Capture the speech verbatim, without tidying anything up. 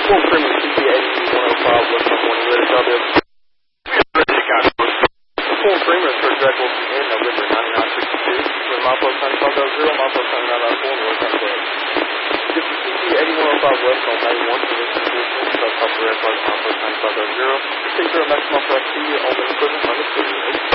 Full Premium C P eighty one oh five West One Later Job is. Full Premium for Jack Wilson in November ninety-nine sixty-two. With my post ninety-five point zero, my post ninety-nine point four, North Sunday. This is C P eighty one oh five West on May first for this position. So top of the red flag, my post ninety-five point zero. Take your maximum for S P on the equipment on the